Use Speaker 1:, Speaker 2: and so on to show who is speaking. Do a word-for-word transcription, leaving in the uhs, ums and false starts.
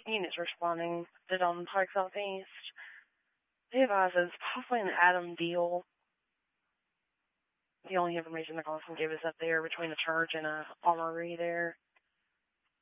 Speaker 1: units responding to Dalton Pike Southeast. They advises possibly an Adam deal. The only information the call can give is up there between the church and a armory there.